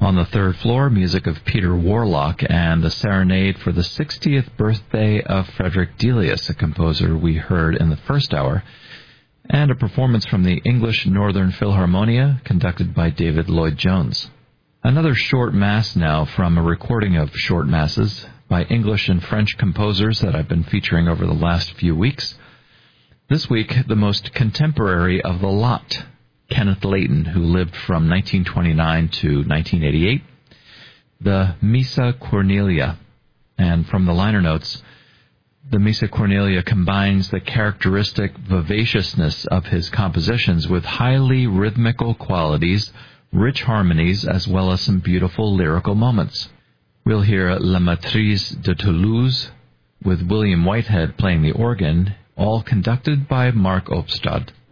On the third floor, music of Peter Warlock and the serenade for the 60th birthday of Frederick Delius, a composer we heard in the first hour, and a performance from the English Northern Philharmonia, conducted by David Lloyd-Jones. Another short mass now from a recording of short masses by English and French composers that I've been featuring over the last few weeks. This week, the most contemporary of the lot, Kenneth Layton, who lived from 1929 to 1988, the Missa Cornelia. And from the liner notes, the Missa Cornelia combines the characteristic vivaciousness of his compositions with highly rhythmical qualities, rich harmonies, as well as some beautiful lyrical moments. We'll hear La Matrice de Toulouse, with William Whitehead playing the organ, all conducted by Mark Opstad.